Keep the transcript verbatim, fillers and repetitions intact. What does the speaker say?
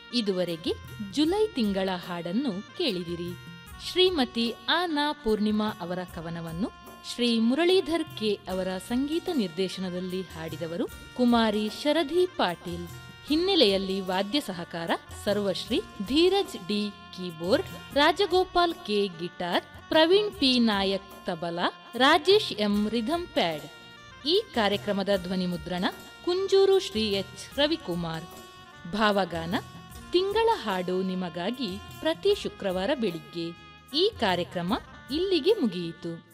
ಇದುವರೆಗೆ ಜುಲೈ ತಿಂಗಳ ಹಾಡನ್ನು ಕೇಳಿದಿರಿ. ಶ್ರೀಮತಿ ಆ ನಾ ಪೂರ್ಣಿಮಾ ಅವರ ಕವನವನ್ನು ಶ್ರೀ ಮುರಳೀಧರ್ ಕೆ ಅವರ ಸಂಗೀತ ನಿರ್ದೇಶನದಲ್ಲಿ ಹಾಡಿದವರು ಕುಮಾರಿ ಶರಧಿ ಪಾಟೀಲ್. ಹಿನ್ನೆಲೆಯಲ್ಲಿ ವಾದ್ಯ ಸಹಕಾರ ಸರ್ವಶ್ರೀ Dheeraj D keyboard, Rajagopal K guitar, Praveen P Nayak tabla, Rajesh M rhythm pad. ಈ ಕಾರ್ಯಕ್ರಮದ ಧ್ವನಿ ಮುದ್ರಣ ಕುಂಜೂರು ಶ್ರೀ ಎಚ್ ರವಿಕುಮಾರ್. ಭಾವಗಾನ ತಿಂಗಳ ಹಾಡು ನಿಮಗಾಗಿ ಪ್ರತಿ ಶುಕ್ರವಾರ ಬೆಳಿಗ್ಗೆ. ಈ ಕಾರ್ಯಕ್ರಮ ಇಲ್ಲಿಗೆ ಮುಗಿಯಿತು.